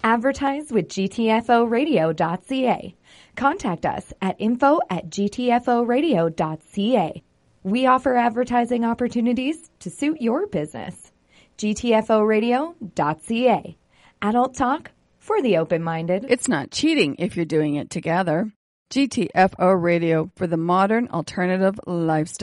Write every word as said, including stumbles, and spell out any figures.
Advertise with G T F O radio dot C A. Contact us at info at G T F O radio dot C A. We offer advertising opportunities to suit your business. G T F O radio dot C A. Adult talk for the open-minded. It's not cheating if you're doing it together. G T F O Radio for the modern alternative lifestyle.